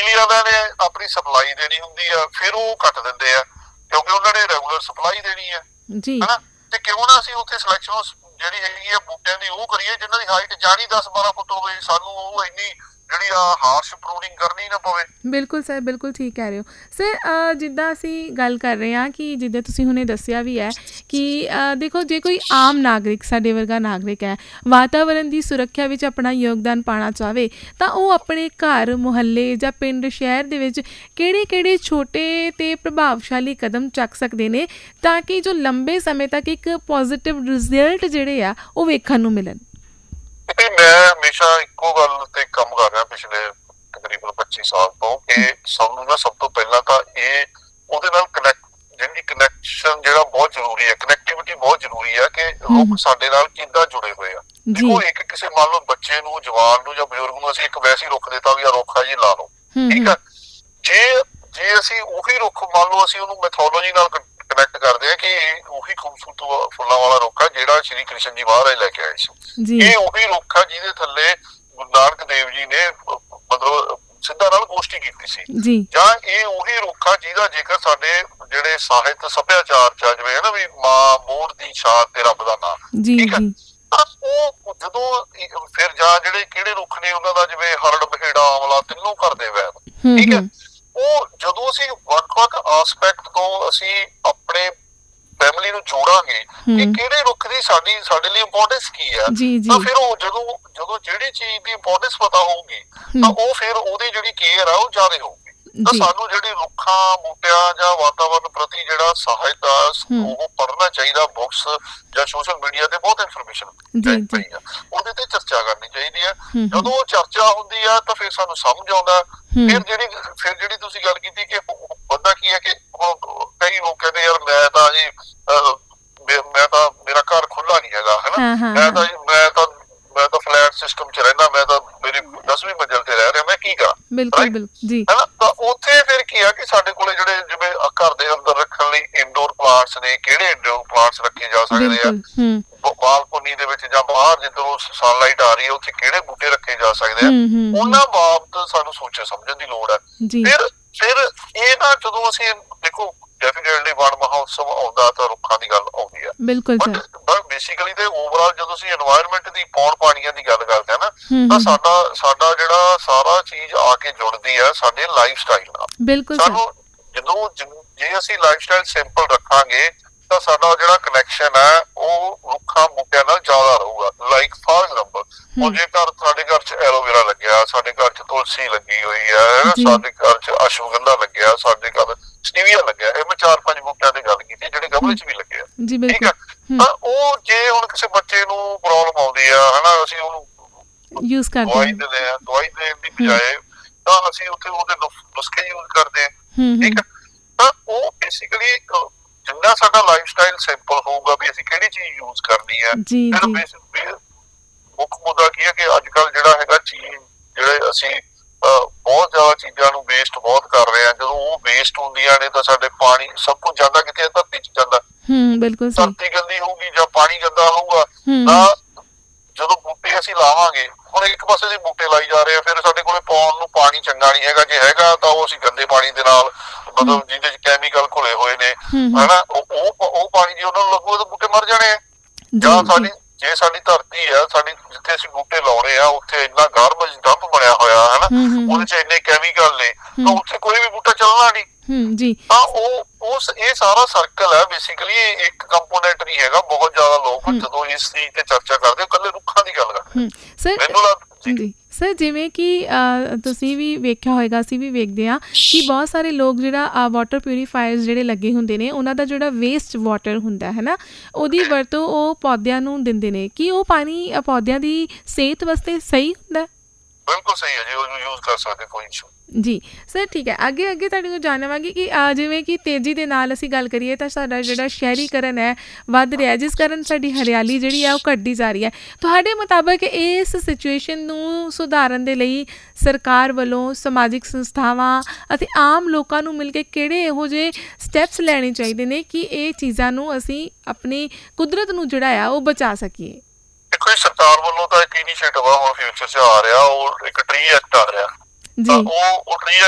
ਬਿਜਲੀ ਵਾਲਿਆਂ ਨੇ ਆਪਣੀ ਸਪਲਾਈ ਦੇਣੀ ਹੁੰਦੀ ਆ, ਫਿਰ ਉਹ ਕੱਟ ਦਿੰਦੇ ਆ ਕਿਉਂਕਿ ਉਹਨਾਂ ਨੇ ਰੈਗੂਲਰ ਸਪਲਾਈ ਦੇਣੀ ਆ, ਜੀ ਹਨਾ। ਤੇ ਕਿਉਂ ਨਾ ਅਸੀਂ ਉੱਥੇ ਸਿਲੈਕਸ਼ਨ ਜਿਹੜੀ ਹੈਗੀ ਆ ਬੂਟਿਆਂ ਦੀ ਉਹ ਕਰੀਏ ਜਿਨ੍ਹਾਂ ਦੀ ਹਾਈਟ ਜਾਣੀ 10-12 ਫੁੱਟ ਹੋਵੇ, ਸਾਨੂੰ ਉਹ ਇੰਨੀ ਜਿਹੜੀ ਆ ਹਾਰਸ਼ ਪ੍ਰੂਨਿੰਗ ਕਰਨੀ ਨਾ ਪਵੇ। ਬਿਲਕੁਲ ਸਰ, ਬਿਲਕੁਲ ਠੀਕ ਕਹਿ ਰਹੇ ਹੋ ਸਰ। ਜਿੱਦਾਂ ਅਸੀਂ ਗੱਲ ਕਰ ਰਹੇ ਹਾਂ ਕਿ ਜਿੱਦਾਂ ਤੁਸੀਂ ਹੁਣੇ ਦੱਸਿਆ ਵੀ ਹੈ ਕਿ ਦੇਖੋ, ਜੇ ਕੋਈ ਆਮ ਨਾਗਰਿਕ, ਸਾਡੇ ਵਰਗਾ ਨਾਗਰਿਕ ਹੈ, ਵਾਤਾਵਰਨ ਦੀ ਸੁਰੱਖਿਆ ਵਿੱਚ ਆਪਣਾ ਯੋਗਦਾਨ ਪਾਉਣਾ ਚਾਹਵੇ ਤਾਂ ਉਹ ਆਪਣੇ ਘਰ, ਮੁਹੱਲੇ ਜਾਂ ਪਿੰਡ, ਸ਼ਹਿਰ ਦੇ ਵਿੱਚ ਕਿਹੜੇ ਛੋਟੇ ਅਤੇ ਪ੍ਰਭਾਵਸ਼ਾਲੀ ਕਦਮ ਚੱਕ ਸਕਦੇ ਨੇ ਤਾਂ ਕਿ ਜੋ ਲੰਬੇ ਸਮੇਂ ਤੱਕ ਇੱਕ ਪੋਜ਼ੀਟਿਵ ਰਿਜ਼ਲਟ ਜਿਹੜੇ ਆ ਉਹ ਵੇਖਣ ਨੂੰ ਮਿਲਣ? ਮੈਂ ਹਮੇਸ਼ਾ ਇੱਕੋ ਗੱਲ ਤੇ ਕੰਮ ਕਰ ਰਿਹਾ ਪਿਛਲੇ ਤਕਰੀਬਨ 25 ਸਾਲ ਤੋਂ ਕਿ ਸਾਨੂੰ ਨਾ ਸਭ ਤੋਂ ਪਹਿਲਾਂ ਤਾਂ ਇਹ ਉਹਦੇ ਨਾਲ ਕਨੈਕਸ਼ਨ ਜਿਹੜਾ ਬਹੁਤ ਜ਼ਰੂਰੀ ਹੈ, ਕਨੈਕਟੀਵਿਟੀ ਬਹੁਤ ਜ਼ਰੂਰੀ ਹੈ ਕਿ ਰੁੱਖ ਸਾਡੇ ਨਾਲ ਕਿੱਦਾਂ ਜੁੜੇ ਹੋਏ ਆ। ਦੇਖੋ, ਇੱਕ ਕਿਸੇ ਮੰਨ ਲਓ ਬੱਚੇ ਨੂੰ, ਜਵਾਨ ਨੂੰ ਜਾਂ ਬਜ਼ੁਰਗ ਨੂੰ ਅਸੀਂ ਇੱਕ ਵੈਸੇ ਹੀ ਰੁੱਖ ਦਿੱਤਾ ਵੀ ਆ ਰੁੱਖ ਆ ਜੀ, ਲਾ ਲਓ, ਠੀਕ ਆ। ਜੇ ਅਸੀਂ ਉਹੀ ਰੁੱਖ ਮੰਨ ਲਓ ਅਸੀਂ ਉਹਨੂੰ ਮੈਥੋਲੋਜੀ ਨਾਲ ਕਨੈਕਟ ਕਰਦੇ ਆ ਕਿ ਉਹੀ ਖੂਬਸੂਰਤ ਫੁੱਲਾਂ ਵਾਲਾ ਰੁੱਖ ਆ ਜਿਹੜਾ ਸ਼੍ਰੀ ਕ੍ਰਿਸ਼ਨ ਜੀ ਮਹਾਰਾਜ ਲੈ ਕੇ ਆਏ ਸੀ, ਇਹ ਉਹੀ ਰੁੱਖ ਆ ਜਿਹਦੇ ਥੱਲੇ ਗੁਰੂ ਨਾਨਕ ਦੇਵ ਜੀ ਨੇ ਮਤਲਬ ਸਿੱਧਾਂ ਨਾਲ ਗੋਸ਼ਟੀ ਕੀਤੀ ਸੀ, ਜਾਂ ਇਹ ਉਹੀ ਰੁੱਖ ਆ ਜਿਹਦਾ ਜੇਕਰ ਸਾਡੇ ਜਿਹੜੇ ਸਾਹਿਤ ਸੱਭਿਆਚਾਰ ਚ ਜਿਵੇਂ ਹੈ ਨਾ ਵੀ ਮਾਂ, ਮੋਰ ਦੀ ਛਾਲ ਤੇ ਰੱਬ ਦਾ ਨਾਂ, ਠੀਕ ਹੈ, ਤਾਂ ਉਹ ਜਦੋਂ ਫਿਰ ਜਾਂ ਜਿਹੜੇ ਕਿਹੜੇ ਰੁੱਖ ਨੇ ਉਹਨਾਂ ਦਾ ਜਿਵੇਂ ਹਰੜ, ਬਹੇੜਾ, ਆਮਲਾ, ਤਿੰਨੋਂ ਕਰਦੇ ਵੈਦ, ਠੀਕ ਹੈ। ਉਹ ਜਦੋਂ ਅਸੀਂ ਵੱਖ-ਵੱਖ ਆਸਪੈਕਟ ਤੋਂ ਅਸੀਂ ਆਪਣੇ ਫੈਮਿਲੀ ਨੂੰ ਜੋੜਾਂਗੇ ਕਿ ਕਿਹੜੇ ਰੁੱਖ ਦੀ ਸਾਡੇ ਲਈ ਇੰਪੋਰਟੈਂਸ ਕੀ ਆ, ਤਾਂ ਫਿਰ ਉਹ ਜਦੋਂ ਜਿਹੜੀ ਚੀਜ਼ ਦੀ ਇੰਪੋਰਟੈਂਸ ਪਤਾ ਹੋਊਗੀ ਤਾਂ ਉਹ ਫਿਰ ਉਹਦੀ ਜਿਹੜੀ ਕੇਅਰ ਆ ਉਹ ਜ਼ਿਆਦਾ ਹੋਊਗੀ। ਤਾਂ ਸਾਨੂੰ ਜਿਹੜੀ ਰੁੱਖਾਂ, ਬੂਟਿਆਂ ਜਾਂ ਵਾਤਾਵਰਨ ਪ੍ਰਤੀ ਜਿਹੜਾ ਸਾਹਿਤ ਆ ਉਹ ਪੜ੍ਹਨਾ ਚਾਹੀਦਾ। ਬੁੱਕਸ ਜਾਂ ਸੋਸ਼ਲ ਮੀਡੀਆ ਤੇ ਬਹੁਤ ਇਨਫੋਰਮੇਸ਼ਨ ਪਈ ਆ, ਉਹਦੇ ਤੇ ਚਰਚਾ ਕਰਨੀ ਚਾਹੀਦੀ ਆ। ਜਦੋਂ ਉਹ ਚਰਚਾ ਹੁੰਦੀ ਆ ਤਾਂ ਫਿਰ ਸਾਨੂੰ ਸਮਝ ਆਉਂਦਾ। ਫਿਰ ਜਿਹੜੀ ਤੁਸੀਂ ਗੱਲ ਕੀਤੀ ਕਿ ਬੰਦਾ ਕੀ ਹੈ ਕਿ ਕਈ ਲੋਕ ਕਹਿੰਦੇ ਯਾਰ ਮੈਂ ਤਾਂ ਮੇਰਾ ਘਰ ਖੁੱਲਾ ਨੀ ਹੈਗਾ, ਹਨਾ, ਮੈਂ ਤਾਂ ਫਲੈਟ ਸਿਸਟਮ ਚ ਰਹਿਣਾ, ਮੈਂ ਤਾਂ ਮੇਰੀ 10ਵੀਂ ਮੰਜ਼ਿਲ ਤੇ ਰਹਿ ਰਿਹਾ, ਮੈਂ ਕੀ ਕਰਾਂ, ਹਨਾ। ਤਾਂ ਉੱਥੇ ਫਿਰ ਕੀ ਆ ਕਿ ਸਾਡੇ ਕੋਲੇ ਜਿਹੜੇ ਜਿਵੇਂ ਘਰ ਦੇ ਅੰਦਰ ਰੱਖਣ ਲਈ ਇੰਡੋਰ ਪਲਾਂਟਸ ਨੇ, ਕਿਹੜੇ ਇੰਡੋਰ ਪਲਾਂਟਸ ਰੱਖੇ ਜਾ ਸਕਦੇ ਆ, ਬਾਲਕੋਨੀ ਦੇ ਵਿੱਚ ਜਾਂ ਬਾਹਰ ਜਿੱਧਰੋਂ ਸਨਲਾਈਟ ਆ ਰਹੀ ਹੈ ਉੱਥੇ ਕਿਹੜੇ ਬੂਟੇ ਰੱਖੇ ਜਾ ਸਕਦੇ ਆ, ਉਹਨਾਂ ਬਾਬਤ ਸਾਨੂੰ ਸੋਚਣ ਸਮਝਣ ਦੀ ਲੋੜ ਹੈ। ਫਿਰ ਇਹ ਨਾ ਜਦੋਂ ਅਸੀਂ ਦੇਖੋ ਡੈਫੀਨੇਟਲੀ ਵਣ ਮਹੋਤਸਵ ਆਉਂਦਾ ਤਾਂ ਰੁੱਖਾਂ ਦੀ ਗੱਲ ਆਉਂਦੀ ਆ, ਬਟ ਬੇਸਿਕਲੀ ਤੇ ਓਵਰਆਲ ਜਦੋਂ ਅਸੀਂ এনवायरमेंट ਦੀ ਪੌਣ ਪਾਣੀਆਂ ਦੀ ਗੱਲ ਕਰਦੇ ਆ ਨਾ ਤਾਂ ਸਾਡਾ ਜਿਹੜਾ ਸਾਰਾ ਚੀਜ਼ ਆ ਕੇ ਜੁੜਦੀ ਆ ਸਾਡੇ ਲਾਈਫ ਸਟਾਈਲ ਨਾਲ। ਸਾਨੂੰ ਜੇ ਅਸੀਂ ਲਾਈਫ ਸਟਾਈਲ ਸਿੰਪਲ ਰੱਖਾਂਗੇ ਤਾਂ ਸਾਡਾ ਜਿਹੜਾ ਕਨੈਕਸ਼ਨ ਹੈ ਉਹ ਰੁੱਖਾਂ ਬੂਟਿਆਂ ਨਾਲ ਜ਼ਿਆਦਾ ਰਹੂਗਾ। ਲਾਈਕ ਫਾਰ ਐਗਜ਼ਾਮਪਲ, ਹੁਣ ਜੇਕਰ ਸਾਡੇ ਘਰ ਚ ਐਲੋਵੇਰਾ ਲੱਗਿਆ, ਸਾਡੇ ਘਰ ਚ ਤੁਲਸੀ ਲੱਗੀ ਹੋਈ ਹੈ, ਸਾਡੇ ਘਰ ਚ ਅਸ਼ਵਗੰਧਾ ਲੱਗਿਆ, ਸਾਡੇ ਘਰ ਸਟੀਵੀਆ ਲੱਗਿਆ, ਇਹ ਮੈਂ 4-5 ਬੂਟਿਆਂ ਦੀ ਗੱਲ ਕੀਤੀ ਜਿਹੜੇ ਗਮਲੇ ਚ ਵੀ ਲੱਗੇ ਆ, ਠੀਕ ਹੈ। ਤਾਂ ਉਹ ਜੇ ਹੁਣ ਕਿਸੇ ਬੱਚੇ ਨੂੰ ਪ੍ਰੋਬਲਮ ਆਉਂਦੀ ਆ, ਹਨਾ, ਅਸੀਂ ਉਹਨੂੰ ਦਵਾਈ ਦਿੰਦੇ ਆ, ਦਵਾਈ ਦੇਣ ਦੀ ਬਜਾਏ ਤਾਂ ਅਸੀਂ ਉੱਥੇ ਉਹਦੇ ਨੁਸਖੇ ਯੂਜ਼ ਕਰਦੇ ਆ, ਠੀਕ ਹੈ। ਤਾਂ ਉਹ ਬੇਸਿਕਲੀ ਜਿੰਨਾ ਸਾਡਾ ਲਾਈਫ ਸਟਾਈਲ ਸਿੰਪਲ ਹੋਊਗਾ ਵੀ ਅਸੀਂ ਕਿਹੜੀ ਚੀਜ਼ ਯੂਜ਼ ਕਰਨੀ ਹੈ, ਫਿਰ ਮੁੱਖ ਮੁੱਦਾ ਕੀ ਹੈ ਕਿ ਅੱਜ ਕੱਲ ਜਿਹੜਾ ਹੈਗਾ ਚੀਜ਼ ਜਿਹੜੇ ਅਸੀਂ ਬਹੁਤ ਜ਼ਿਆਦਾ ਚੀਜ਼ਾਂ ਨੂੰ ਵੇਸਟ ਬਹੁਤ ਕਰ ਰਹੇ ਆ। ਜਦੋਂ ਉਹ ਵੇਸਟ ਹੁੰਦੀਆਂ ਨੇ ਤਾਂ ਸਾਡੇ ਪਾਣੀ ਸਭ ਕੁਝ ਜਾਂਦਾ ਕਿਤੇ ਧਰਤੀ ਚ ਜਾਂਦਾ, ਧਰਤੀ ਗੰਦੀ ਹੋਊਗੀ ਜਾਂ ਪਾਣੀ ਗੰਦਾ ਹੋਊਗਾ ਤਾਂ ਜਦੋਂ ਬੂਟੇ ਅਸੀਂ ਲਾਵਾਂਗੇ, ਹੁਣ ਇੱਕ ਪਾਸੇ ਦੇ ਬੂਟੇ ਲਾਈ ਜਾ ਰਹੇ ਆ, ਫਿਰ ਸਾਡੇ ਕੋਲੇ ਪਾਉਣ ਨੂੰ ਪਾਣੀ ਚੰਗਾ ਨਹੀਂ ਹੈਗਾ, ਜੇ ਹੈਗਾ ਤਾਂ ਉਹ ਅਸੀਂ ਗੰਦੇ ਪਾਣੀ ਦੇ ਨਾਲ ਮਤਲਬ ਜਿਹਦੇ ਚ ਕੈਮੀਕਲ ਘੁਲੇ ਹੋਏ ਨੇ, ਹਨਾ, ਉਹ ਪਾਣੀ ਜੇ ਉਹਨਾਂ ਨੂੰ ਲੱਗੂਗਾ ਤਾਂ ਬੂਟੇ ਮਰ ਜਾਣੇ ਆ। ਜਾਂ ਜੇ ਸਾਡੀ ਧਰਤੀ ਆ, ਜਿੱਥੇ ਅਸੀਂ ਬੂਟੇ ਲਾਉਣੇ ਆ ਉੱਥੇ ਇੰਨਾ ਗਾਰਬੇਜ ਡੰਪ ਬਣਿਆ ਹੋਇਆ, ਹਨਾ, ਉਹਦੇ ਚ ਇੰਨੇ ਕੈਮੀਕਲ ਨੇ ਤਾਂ ਉੱਥੇ ਕੋਈ ਵੀ ਬੂਟਾ ਚੱਲਣਾ ਨਹੀਂ। ਤਾਂ ਇਹ ਸਾਰਾ ਸਰਕਲ ਹੈ ਬੇਸਿਕਲੀ, ਇੱਕ ਕੰਪੋਨੈਂਟ ਨਹੀਂ ਹੈਗਾ। ਬਹੁਤ ਜ਼ਿਆਦਾ ਲੋਕ ਜਦੋਂ ਇਸ ਚੀਜ਼ ਤੇ ਚਰਚਾ ਕਰਦੇ ਇਕੱਲੇ ਰੁੱਖਾਂ ਦੀ ਗੱਲ ਕਰਦੇ। ਸਰ, ਜਿਵੇਂ ਕਿ ਤੁਸੀਂ ਵੀ ਵੇਖਿਆ ਹੋਏਗਾ, ਅਸੀਂ ਵੀ ਵੇਖਦੇ ਹਾਂ ਕਿ ਬਹੁਤ ਸਾਰੇ ਲੋਕ ਜਿਹੜਾ ਵਾਟਰ ਪਿਊਰੀਫਾਇਰਸ ਜਿਹੜੇ ਲੱਗੇ ਹੁੰਦੇ ਨੇ ਉਹਨਾਂ ਦਾ ਜਿਹੜਾ ਵੇਸਟ ਵਾਟਰ ਹੁੰਦਾ ਹੈ ਨਾ, ਉਹਦੀ ਵਰਤੋਂ ਉਹ ਪੌਦਿਆਂ ਨੂੰ ਦਿੰਦੇ ਨੇ। ਕੀ ਉਹ ਪਾਣੀ ਪੌਦਿਆਂ ਦੀ ਸਿਹਤ ਵਾਸਤੇ ਸਹੀ ਹੁੰਦਾ? ਬਿਲਕੁਲ ਸਹੀ ਹੈ ਜੀ, ਉਹਨੂੰ ਯੂਜ਼ ਕਰ ਸਕਦੇ, ਕੋਈ ਇਸ਼ੂ ਜੀ ਸਰ। ਠੀਕ ਹੈ, ਅੱਗੇ ਤੁਹਾਡੇ ਕੋਲ ਜਾਣਾਂਗੇ ਕਿ ਜਿਵੇਂ ਕਿ ਤੇਜ਼ੀ ਦੇ ਨਾਲ ਅਸੀਂ ਗੱਲ ਕਰੀਏ ਤਾਂ ਸਾਡਾ ਜਿਹੜਾ ਸ਼ਹਿਰੀਕਰਨ ਹੈ ਵੱਧ ਰਿਹਾ, ਜਿਸ ਕਾਰਨ ਸਾਡੀ ਹਰਿਆਲੀ ਜਿਹੜੀ ਹੈ ਉਹ ਘਟਦੀ ਜਾ ਰਹੀ ਹੈ। ਤੁਹਾਡੇ ਮੁਤਾਬਕ ਇਸ ਸਿਚੁਏਸ਼ਨ ਨੂੰ ਸੁਧਾਰਨ ਦੇ ਲਈ ਸਰਕਾਰ ਵੱਲੋਂ, ਸਮਾਜਿਕ ਸੰਸਥਾਵਾਂ ਅਤੇ ਆਮ ਲੋਕਾਂ ਨੂੰ ਮਿਲ ਕੇ ਕਿਹੜੇ ਇਹੋ ਜਿਹੇ ਸਟੈਪਸ ਲੈਣੇ ਚਾਹੀਦੇ ਨੇ ਕਿ ਇਹ ਚੀਜ਼ਾਂ ਨੂੰ ਅਸੀਂ ਆਪਣੀ ਕੁਦਰਤ ਨੂੰ ਜਿਹੜਾ ਆ ਉਹ ਬਚਾ ਸਕੀਏ? ਦੇਖੋ, ਸਰਕਾਰ ਵੱਲੋਂ ਤਾਂ ਇੱਕ ਇਨੀਸ਼ੀਏਟਿਵ ਆ ਹੁਣ ਫਿਊਚਰ 'ਚ ਆ ਰਿਹਾ, ਉਹ ਇੱਕ ਟਰੀ ਐਕਟ ਆ ਰਿਹਾ। ਤਾਂ ਉਹ ਟਰੀ